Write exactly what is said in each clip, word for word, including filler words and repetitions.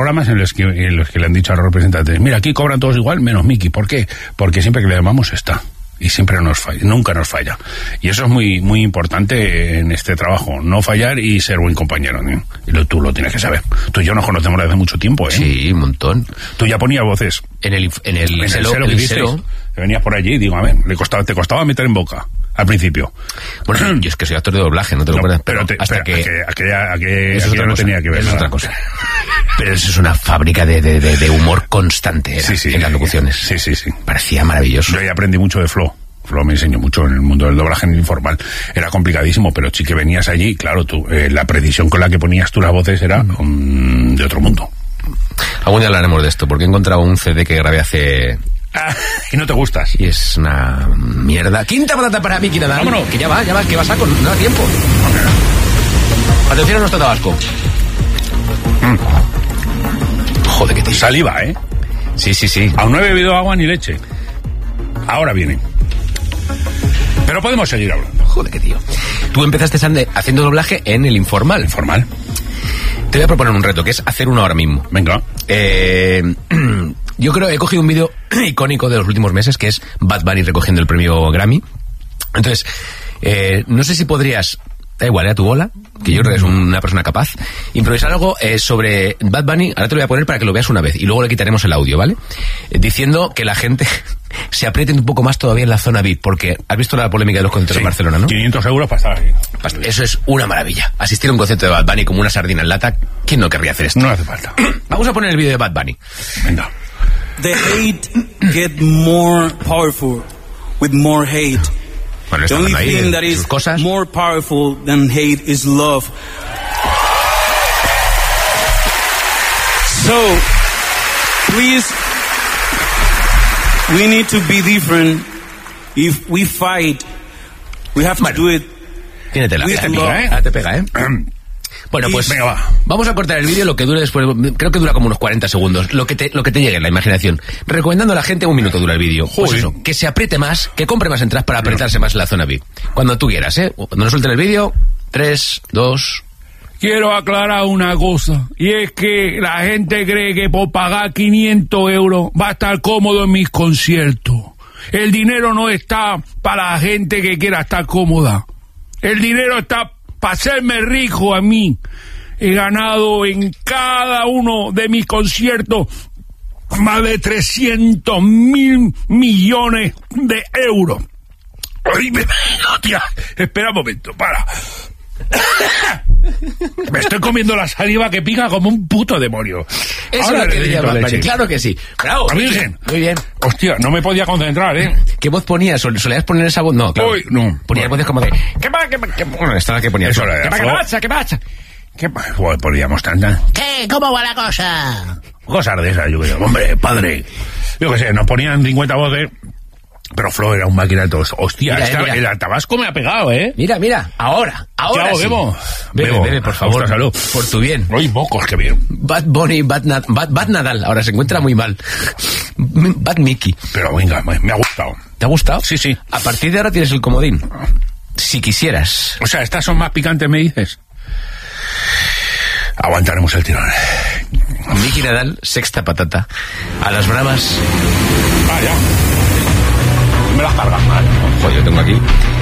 programas en los que en los que le han dicho a los representantes, mira, aquí cobran todos igual, menos Miki. ¿Por qué? Porque siempre que le llamamos está. Y siempre nos falla, nunca nos falla. Y eso es muy muy importante en este trabajo, no fallar y ser buen compañero, ¿eh? Y lo, tú lo tienes que saber. Tú y yo nos conocemos desde hace mucho tiempo, ¿eh? Sí, un montón. Tú ya ponías voces. En el en el, en el celo, celo que dices, te venías por allí y digo, a ver, le costaba, te costaba meter en boca al principio. Bueno, yo es que soy actor de doblaje, no te lo no, acuerdas, pero, te, hasta pero que... a que, a que, eso a que no cosa, tenía que ver. Eso es nada. otra cosa. Pero eso es una fábrica de, de, de, de humor constante, era, sí, sí, en las locuciones. Sí, sí, sí. Parecía maravilloso. Yo ahí aprendí mucho de Flo. Flo me enseñó mucho en el mundo del doblaje en el informal. Era complicadísimo, pero sí que venías allí, claro, tú, eh, la precisión con la que ponías tú las voces era um, de otro mundo. Algún día hablaremos de esto, porque he encontrado un C D que grabé hace... Ah, y no te gustas. Y es una mierda. Quinta patata para Miki Nadal. Vámonos. Que ya va, ya va, que va saco, no da tiempo. Okay. Atención a nuestro tabasco. Mm. Joder, que te... Saliva, ¿eh? Sí, sí, sí. Aún no he bebido agua ni leche. Ahora viene. Pero podemos seguir hablando. Joder, qué tío. Tú empezaste, Sande, haciendo doblaje en el informal. Informal. Te voy a proponer un reto, que es hacer uno ahora mismo. Venga. Eh, yo creo que he cogido un vídeo icónico de los últimos meses, que es Bad Bunny recogiendo el premio Grammy. Entonces, eh, no sé si podrías... Da igual, era tu bola, que yo creo que es una persona capaz. Improvisar algo eh, sobre Bad Bunny, ahora te lo voy a poner para que lo veas una vez, y luego le quitaremos el audio, ¿vale? Eh, diciendo que la gente se apriete un poco más todavía en la zona V I P, porque has visto la polémica de los conciertos sí, en Barcelona, ¿no? quinientos euros para estar ahí. Eso es una maravilla. Asistir a un concierto de Bad Bunny como una sardina en lata, ¿quién no querría hacer esto? No hace falta. Vamos a poner el vídeo de Bad Bunny. Venga. The hate get more powerful with more hate. Bueno, the only ahí thing that sus is cosas. more powerful than hate is love. So, please, we need to be different. If we fight, we have to bueno, do it. Tiene tela. With Te love. pega, ¿eh? Ah, te pega, ¿eh? Bueno, pues venga, va. Vamos a cortar el vídeo, lo que dure después, creo que dura como unos cuarenta segundos, lo que te, lo que te llegue en la imaginación. Recomendando a la gente, un minuto dura el vídeo. Pues Joder. eso, que se apriete más, que compre más entradas para apretarse más en la zona V I P. Cuando tú quieras, ¿eh? Cuando nos suelten el vídeo, tres, dos... Quiero aclarar una cosa, y es que la gente cree que por pagar quinientos euros va a estar cómodo en mis conciertos. El dinero no está para la gente que quiera estar cómoda. El dinero está para hacerme rico a mí. He ganado en cada uno de mis conciertos más de trescientos mil millones de euros. Ay, me... Hostia, espera un momento, para. Me estoy comiendo la saliva que pica como un puto demonio. Eso Ahora es lo que necesito llama, leche. claro que sí. Bravo. ¿A virgen? Muy bien. Hostia, no me podía concentrar, ¿eh? ¿Qué voz ponías? ¿Sol- ¿Solías poner esa voz? No, claro. Uy, no. Ponías voces como de... ¿Qué pasa? ¿Qué pasa? Bueno, esta es la que ponías. Eso tú. era de ¿Qué pasa? ¿Qué Flo. pasa? ¿Qué pasa? ¿Qué pa- Joder, poníamos tantas ¿Qué? ¿Cómo va la cosa? cosas de esas? Yo creo, hombre, padre. Yo qué sé, nos ponían cincuenta voces, pero Flo era un máquina de todos. Hostia, Mira, esta- mira. el Tabasco me ha pegado, ¿eh? Mira, mira, ahora, ahora hago, sí. bebo? Bebe, Bebo. bebe, por favor. Ostras, salud. Por tu bien. Uy, mocos, qué bien. Bad Bunny, Bad, Nad- Bad, Bad Nadal, ahora se encuentra muy mal. Bad Mickey. Pero venga, me, me ha gustado. ¿Te ha gustado? Sí, sí. A partir de ahora tienes el comodín. Si quisieras. O sea, estas son más picantes, me dices. Aguantaremos el tirón. Mickey Nadal, sexta patata. A las bravas. Vaya. Me las cargas mal. Joder, yo tengo aquí.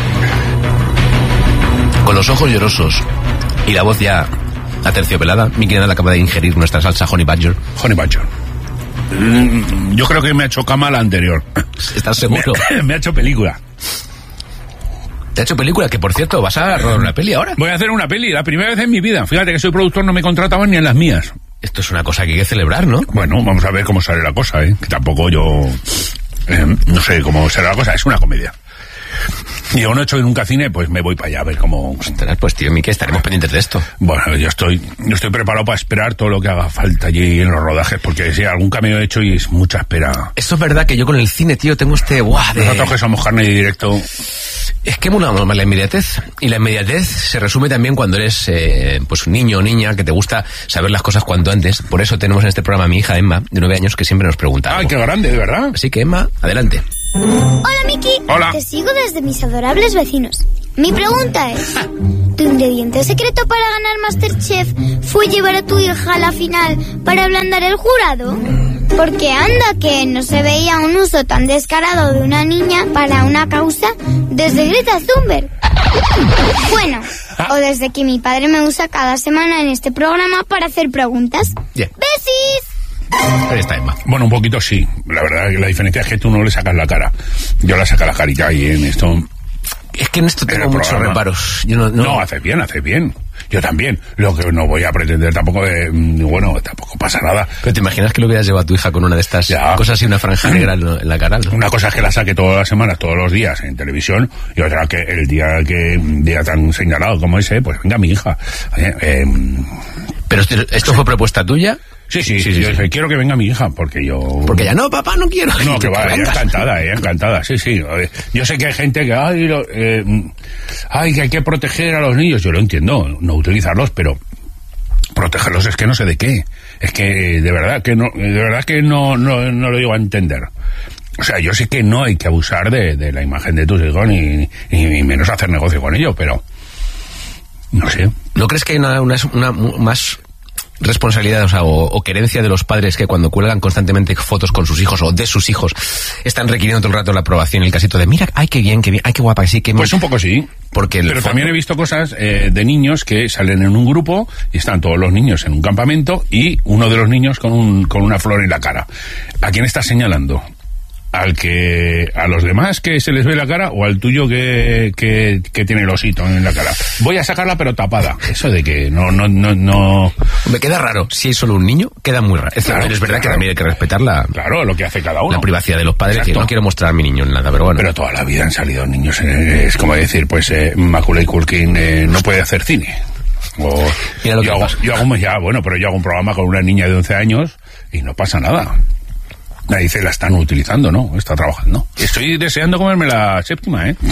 Con los ojos llorosos y la voz ya aterciopelada, Mickey Nadal acaba de ingerir nuestra salsa Honey Badger. Honey Badger. Mm, Yo creo que me ha hecho cama la anterior. ¿Estás seguro? Me, me ha hecho película. Te ha hecho película, que por cierto, vas a rodar una peli ahora. Voy a hacer una peli, la primera vez en mi vida. Fíjate que soy productor, no me contrataban ni en las mías. Esto es una cosa que hay que celebrar, ¿no? Bueno, vamos a ver cómo sale la cosa, ¿eh? Que tampoco yo... eh, no sé cómo será la cosa, es una comedia. Y yo no he hecho nunca cine, pues me voy para allá a ver cómo... Pues tío, Mickey, estaremos pendientes de esto. Bueno, yo estoy yo estoy preparado para esperar todo lo que haga falta allí en los rodajes, porque si algún cameo he hecho y es mucha espera. Esto es verdad que yo con el cine, tío, tengo este... Buah, de... Nosotros que somos carne de directo... Es que mola más la inmediatez. Y la inmediatez se resume también cuando eres eh, pues un niño o niña que te gusta saber las cosas cuanto antes. Por eso tenemos en este programa a mi hija Emma, de nueve años, que siempre nos pregunta algo. ¡Ay, qué grande, de verdad! Así que Emma, adelante. Hola, Miki. Hola. Te sigo desde mis adorables vecinos. Mi pregunta es, ¿tu ingrediente secreto para ganar MasterChef fue llevar a tu hija a la final para ablandar el jurado? Porque anda que no se veía un uso tan descarado de una niña para una causa desde Greta Thunberg. Bueno, o desde que mi padre me usa cada semana en este programa para hacer preguntas. Yeah. ¡Besis! Ahí está Emma. Bueno, un poquito sí. La verdad que la diferencia es que tú no le sacas la cara. Yo le saco la carita y en esto... Es que en esto tengo en muchos programa. reparos. Yo no, no... No, haces bien, haces bien. Yo también. Lo que no voy a pretender tampoco de... Bueno, tampoco pasa nada. Pero te imaginas que lo hubieras llevado a tu hija con una de estas Ya. cosas así, una franja negra en en la cara, ¿no? Una cosa es que la saque todas las semanas, todos los días en televisión, y otra que el día que día tan señalado como ese, pues venga mi hija. Eh, eh, Pero esto, esto fue propuesta tuya. sí, sí, Sí, sí, yo sí. dije, quiero que venga mi hija, porque yo... Porque ya no, papá, no quiero. No, que va, ella vengas. encantada, ella encantada, sí, sí. Eh, Yo sé que hay gente que, ay, lo- eh, ay, que hay que proteger a los niños, yo lo entiendo, no utilizarlos, pero protegerlos es que no sé de qué. Es que, de verdad, que no, de verdad que no, no, no lo llego a entender. O sea, yo sé que no hay que abusar de, de la imagen de tus hijos, ni, ni, ni menos hacer negocio con ello, pero, no sé. ¿No crees que hay una, una, una más responsabilidad, o sea, o, o querencia de los padres que cuando cuelgan constantemente fotos con sus hijos o de sus hijos están requiriendo todo el rato la aprobación y el casito de mira, ay, qué bien, qué bien, ay, qué guapa, sí, qué... Pues un poco sí. Porque el Pero fondo- también he visto cosas eh, de niños que salen en un grupo y están todos los niños en un campamento y uno de los niños con, un, con una flor en la cara. ¿A quién estás señalando? ¿Al que a los demás que se les ve la cara o al tuyo que, que, que tiene el osito en la cara? Voy a sacarla pero tapada. Eso de que no, no, no, no... Me queda raro. Si hay solo un niño, queda muy raro. Es, Claro, pero es verdad claro. que también hay que respetar la, Claro, lo que hace cada uno. la privacidad de los padres. Exacto. Que no quiero mostrar a mi niño en nada, pero bueno. Pero toda la vida han salido niños. Eh, es como decir, pues, eh, Macaulay Culkin eh, no puede hacer cine. O, Mira lo que yo, hago, pasa. yo hago, ya, bueno, pero yo hago un programa con una niña de once años y no pasa nada. Nadie dice, la están utilizando, ¿no? Está trabajando. Estoy deseando comerme la séptima, ¿eh?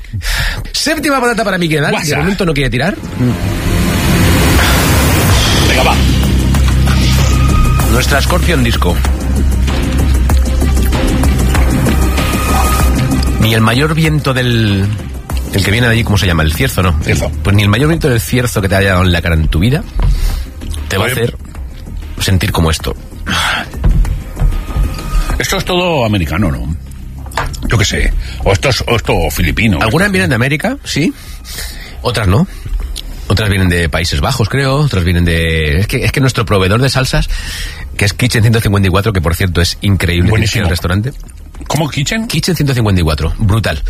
Séptima patata para Miguel Ángel. De Guasa. momento no quiere tirar. Venga, va. Nuestra Scorpion Disco. Ni el mayor viento del... El que viene de allí, ¿cómo se llama? El cierzo, ¿no? Cierzo. Pues ni el mayor viento del cierzo que te haya dado en la cara en tu vida te va a Oye. hacer sentir como esto. Esto es todo americano, ¿no? Yo qué sé. O esto es o esto filipino. Algunas vienen de América, sí. Otras no. Otras vienen de Países Bajos, creo. Otras vienen de... Es que, es que nuestro proveedor de salsas, que es Kitchen ciento cincuenta y cuatro, que por cierto es increíble. Buenísimo. El restaurante. ¿Cómo, Kitchen? Kitchen ciento cincuenta y cuatro. Brutal.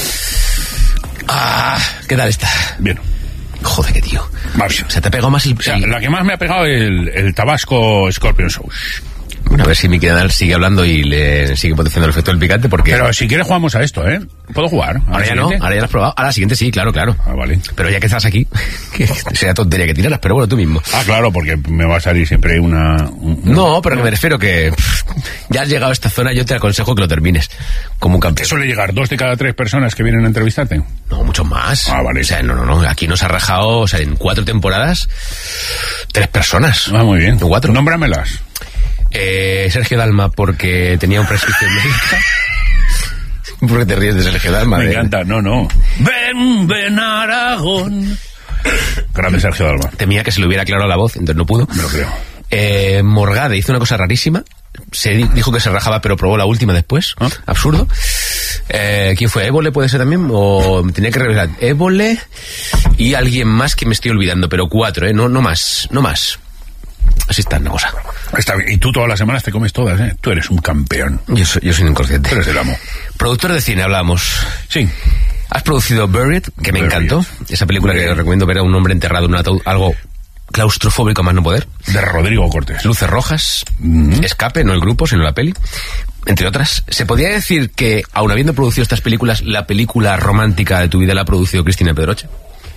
Ah, ¿qué tal está? Bien. Joder, qué tío. Va bien. Se te pegó más el... O sea, el- la que más me ha pegado es el, el Tabasco Scorpion Sauce. Bueno, a ver si Miguel Nadal sigue hablando y le sigue potenciando el efecto del picante, porque... Pero si quieres jugamos a esto, ¿eh? ¿Puedo jugar? ¿A la ahora ya no, siguiente? ahora ya lo has probado. Ahora la siguiente sí, claro, claro. Ah, vale. Pero ya que estás aquí, que sería tontería que tiraras, pero bueno, tú mismo. Ah, claro, porque me va a salir siempre una... un- No, pero me refiero que pff, ya has llegado a esta zona, yo te aconsejo que lo termines como un ¿Qué campeón. suele llegar? ¿Dos de cada tres personas que vienen a entrevistarte? No, mucho más. Ah, vale. O sea, no, no, no. Aquí nos ha rajado, o sea, en cuatro temporadas, tres personas. Ah, muy bien. Cuatro. Nómbramelas. Eh, Sergio Dalma, porque tenía un prescripción médica. ¿Por qué te ríes de Sergio Dalma? Me De- encanta, no, no. Ven, ven Aragón. Grande Sergio Dalma. Temía que se le hubiera aclarado la voz, entonces no pudo. Me lo creo. Eh, Morgade hizo una cosa rarísima. Se di- dijo que se rajaba, pero probó la última después. ¿Ah? Absurdo. Eh, ¿Quién fue? ¿Évole puede ser también? O tenía que revelar. Évole y alguien más que me estoy olvidando, pero cuatro, ¿eh? No, no más, no más. Así está una cosa. Está bien. Y tú todas las semanas te comes todas, ¿eh? Tú eres un campeón. Yo soy, yo soy un inconsciente. Tú eres el amo. Productor de cine, hablábamos. Sí. Has producido Buried, que me Buried. encantó. Esa película que Buried. os recomiendo ver a un hombre enterrado en un ataúd, algo claustrofóbico más no poder. De Rodrigo Cortés. Luces rojas, Mm. Escape, no el grupo, sino la peli, entre otras. ¿Se podría decir que, aun habiendo producido estas películas, la película romántica de tu vida la ha producido Cristina Pedroche?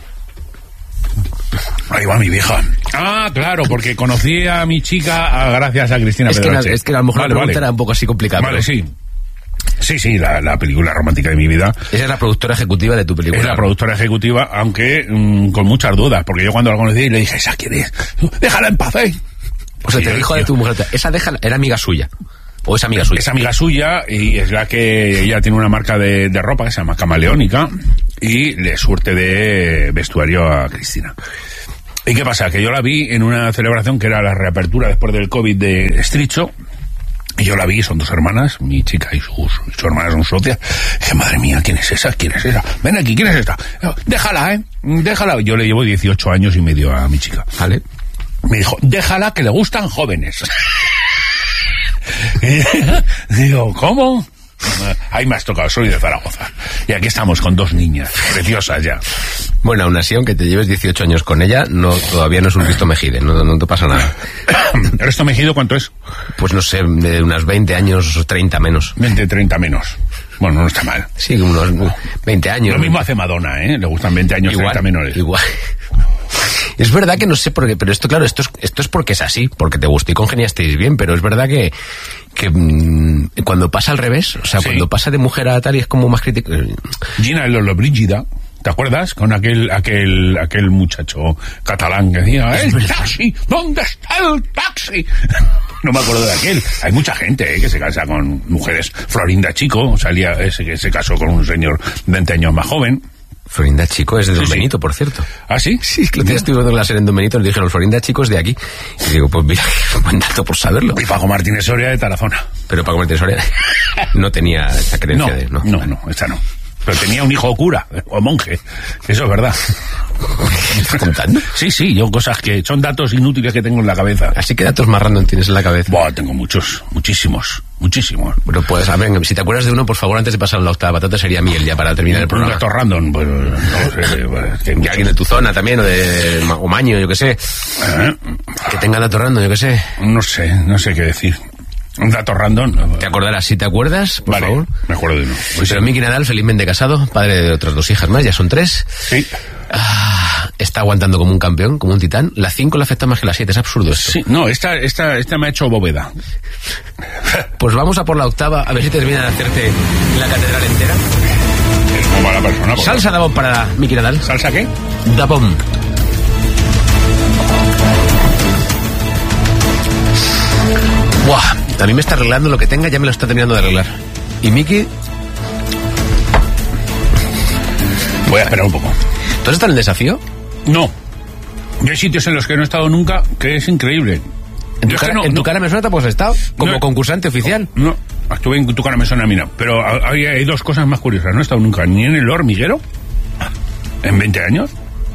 Ahí va mi vieja. Ah, claro, porque conocí a mi chica a- gracias a Cristina Es que, Pedroche. la- es que a lo mejor Vale, la pregunta vale. era un poco así complicada. Vale, pero sí. Sí, sí, la, la película romántica de mi vida. Esa es la productora ejecutiva de tu película. Es la productora ejecutiva, aunque mm, con muchas dudas, porque yo cuando la conocí le dije, ¿esa quién es? Déjala en paz, ¿eh? O sea, Sí, te dijo de yo- tu mujer, esa déjala, era amiga suya. O es amiga suya. Es amiga suya y es la que ella tiene una marca de, de ropa que se llama Camaleónica y le surte de vestuario a Cristina. ¿Y qué pasa? Que yo la vi en una celebración que era la reapertura después del COVID de Estrecho. Y yo la vi, son dos hermanas, mi chica y su, su hermana son socias. Dije, madre mía, ¿quién es esa? ¿Quién es esa? Ven aquí, ¿quién es esta? Déjala, ¿eh? Déjala. Yo le llevo dieciocho años y medio a mi chica. Vale. Me dijo, déjala, que le gustan jóvenes. Y digo, ¿cómo? Ahí me has tocado, soy de Zaragoza. Y aquí estamos con dos niñas preciosas ya. Bueno, aún así, aunque te lleves dieciocho años con ella, no todavía no es un Risto Mejide, no, no te pasa nada. ¿El Risto Mejide cuánto es? Pues no sé, de unas veinte años o treinta menos. veinte, treinta menos. Bueno, no está mal. Sí, unos veinte años. Lo mismo hace Madonna, ¿eh? Le gustan veinte años, igual, treinta menores. Igual. Es verdad que no sé por qué, pero esto, claro, esto es, esto es porque es así, porque te gustó y congeniasteis bien, pero es verdad que, que mmm, cuando pasa al revés, o sea, sí. Cuando pasa de mujer a tal y es como más crítico. Gina Lollobrigida, ¿te acuerdas? Con aquel, aquel, aquel muchacho catalán que decía, ¡el taxi! ¿Dónde está el taxi? No me acuerdo de aquel. Hay mucha gente ¿eh? que se casa con mujeres. Florinda Chico, salía ese que se casó con un señor veinte años más joven. Florinda Chico es de Don sí, Benito, sí. por cierto. ¿Ah, sí? Sí, es que el día estuve viendo la serie en Don Benito y le dijeron, Florinda Chico es de aquí. Y digo, pues mira, buen dato por saberlo. Y Paco Martínez Soria de Tarazona. Pero Paco Martínez Soria no tenía esa creencia no, de... No, no, no, esta no. Pero tenía un hijo cura o monje. Eso es verdad. ¿Me estás contando? Sí, sí, yo cosas que son datos inútiles que tengo en la cabeza. Así que datos más random tienes en la cabeza. Buah, tengo muchos, muchísimos, muchísimos. Bueno, pues a ver, si te acuerdas de uno, por favor, antes de pasar a la octava patata, sería miel ya para terminar el programa. Un dato random, pues no lo sé. Pues, que alguien de tu zona también, o de o Maño, yo qué sé. ¿Eh? Que tenga dato random, yo qué sé. No sé, no sé qué decir. Un dato random. ¿Te acordarás? Si te acuerdas, por vale, favor. Me acuerdo de uno. Pues pero Miki Nadal, felizmente casado, padre de otras dos hijas más, ya son tres. Sí. Ah, está aguantando como un campeón, como un titán. La cinco le afecta más que la siete, es absurdo esto. Sí, no, esta, esta, esta me ha hecho bóveda. Pues vamos a por la octava, a ver si terminan de hacerte la catedral entera. Es muy mala persona. Salsa Dabón para Miki Nadal. ¿Salsa qué? Dabón. Buah, a mí me está arreglando lo que tenga, ya me lo está terminando de arreglar. Y Miki... Voy a esperar un poco. ¿Tú has estado en el desafío? No. Yo hay sitios en los que no he estado nunca que es increíble. ¿En tu, cara, no, ¿en tu no, cara me suena? Pues has estado como no, concursante oficial. No, estuve en Tu cara me suena a mí, no. Pero hay, hay dos cosas más curiosas. No he estado nunca ni en El Hormiguero, en veinte años.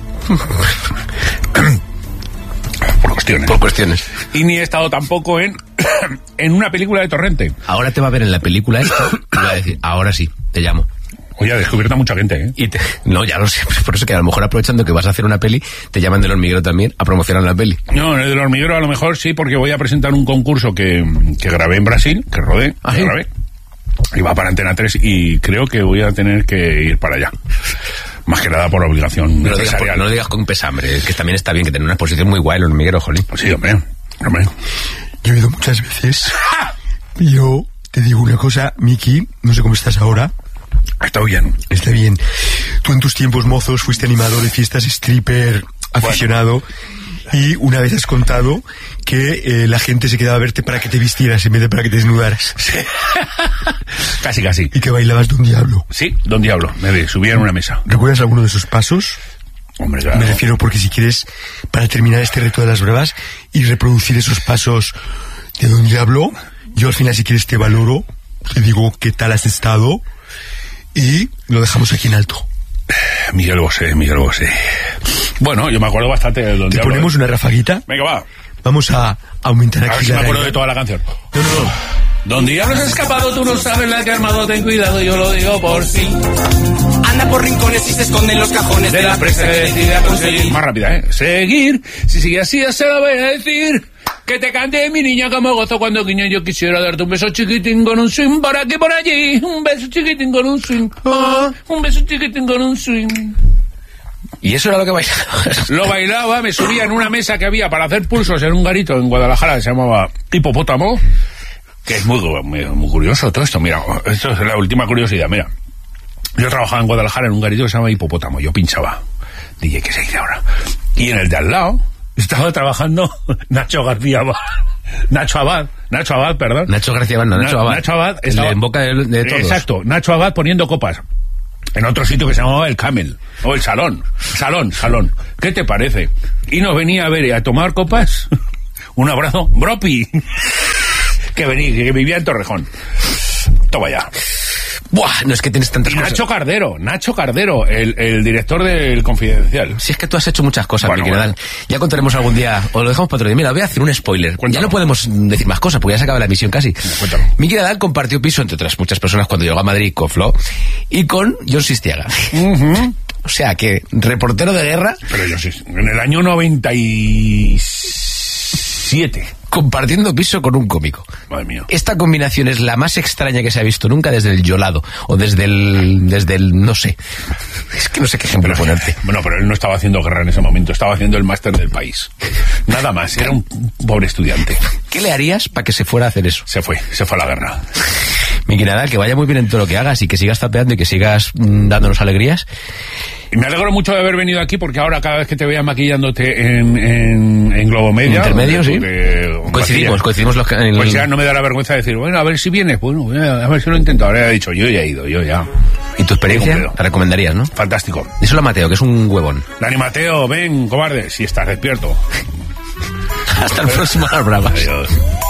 Por cuestiones. Por cuestiones. Y ni he estado tampoco en, en una película de Torrente. Ahora te va a ver en la película esta y va a decir, ahora sí, te llamo. Oye, ha descubierto a mucha gente, ¿eh? Y te, no, ya lo sé, por eso que a lo mejor aprovechando que vas a hacer una peli, te llaman del Hormiguero también a promocionar la peli. No, en el del Hormiguero a lo mejor sí, porque voy a presentar un concurso que, que grabé en Brasil, que rodé, ¿Ah, que sí? grabé, y va para Antena tres y creo que voy a tener que ir para allá. Más que nada por obligación no lo, digas, necesarial. no lo digas con pesambre, que también está bien que tener una exposición muy guay el Hormiguero, jolín. Sí, hombre, hombre. Yo he ido muchas veces. Yo te digo una cosa, Miki, no sé cómo estás ahora. Está bien. Está bien. Tú en tus tiempos mozos fuiste animador de fiestas, stripper, aficionado, bueno. Y una vez has contado que eh, la gente se quedaba a verte para que te vistieras en vez de para que te desnudaras. Sí. Casi, casi. Y que bailabas Don Diablo. Sí, Don Diablo. Me subí en una mesa. ¿Recuerdas alguno de esos pasos? Hombre, claro. Me refiero porque si quieres, para terminar este reto de las brevas y reproducir esos pasos de Don Diablo, yo al final si quieres te valoro, te digo qué tal has estado y lo dejamos aquí en alto. Miguel Bosé, Miguel Bosé. Bueno, yo me acuerdo bastante de Don ¿Te Diablo. ponemos una rafaguita? Venga, va. Vamos a aumentar aquí a ver si la me acuerdo raya. de toda la canción. No, no, no. Don Diablo se ha escapado, tú no sabes la que ha armado, ten cuidado, yo lo digo por sí. Anda por rincones y se esconde en los cajones De la presa que decide a conseguir. Más rápida, ¿eh? Seguir, si sigue así, ya se lo voy a decir. Que te cante mi niña como gozo cuando guiño. Yo quisiera darte un beso chiquitín con un swing por aquí por allí. Un beso chiquitín con un swing. Oh, un beso chiquitín con un swing. Y eso era lo que bailaba. Lo bailaba, me subía en una mesa que había para hacer pulsos en un garito en Guadalajara que se llamaba Hipopótamo. Que es muy, muy, muy curioso todo esto. Mira, esto es la última curiosidad. Mira, yo trabajaba en Guadalajara en un garito que se llama Hipopótamo. Yo pinchaba. Dije, ¿qué se dice ahora? Y en el de al lado estaba trabajando Nacho García Abad. Nacho Abad. Nacho Abad, perdón. Nacho García Abad, no, Nacho Abad. Nacho Abad estaba en boca de, de todos. Exacto. Nacho Abad poniendo copas. en otro sitio que se llamaba el Camel, o el Salón, Salón, Salón. ¿Qué te parece? Y nos venía a ver y a tomar copas. Un abrazo, Bropi, que venía, que vivía en Torrejón. Toma ya. Buah, no es que tienes tantas Y cosas. Nacho Cardero, Nacho Cardero, el, el director del Confidencial. Si es que tú has hecho muchas cosas, Bueno, Miki Nadal. bueno. Ya contaremos algún día, o lo dejamos para otro día. Mira, voy a hacer un spoiler. Cuéntalo. Ya no podemos decir más cosas, porque ya se acaba la emisión casi. Cuéntalo. Miki Nadal compartió piso, entre otras muchas personas, cuando llegó a Madrid con Flo y con John Sistiaga. Uh-huh. O sea que, reportero de guerra, Pero yo sí, en el año noventa y siete. compartiendo piso con un cómico. Madre mía. Esta combinación es la más extraña que se ha visto nunca desde el Yolado, o desde el, desde el, no sé. Es que no sé qué ejemplo ponerte. Bueno, pero él no estaba haciendo guerra en ese momento, estaba haciendo el máster del país. Nada más, era un pobre estudiante. ¿Qué le harías para que se fuera a hacer eso? Se fue, se fue a la guerra. Miki Nadal, que vaya muy bien en todo lo que hagas y que sigas tapeando y que sigas mm, dándonos alegrías. Y me alegro mucho de haber venido aquí porque ahora cada vez que te vean maquillándote en, en, en Globo Media... Intermedio, donde sí. tú te Coincidimos, maquillas, coincidimos los que... en- Pues ya no me da la vergüenza decir, bueno, a ver si vienes. Bueno, a ver si lo intento. Ahora he dicho, yo ya he ido, yo ya. ¿Y tu experiencia? Tengo miedo. La recomendarías, ¿no? Fantástico. Díselo a Mateo, que es un huevón. Dani Mateo, ven, cobarde, si estás despierto. Hasta el próximo Las Bravas. Adiós.